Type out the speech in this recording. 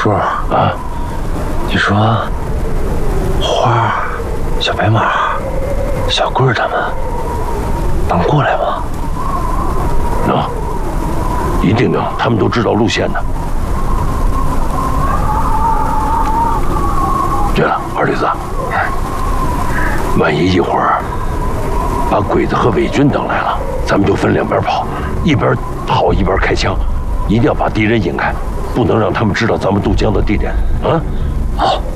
叔啊，你说花、小白马、小棍儿他们能过来吗？ 能，一定能，他们都知道路线的。对了，二驴子，万一一会儿把鬼子和伪军等来了，咱们就分两边跑，一边跑一边开枪，一定要把敌人引开，不能让他们知道咱们渡江的地点啊！好。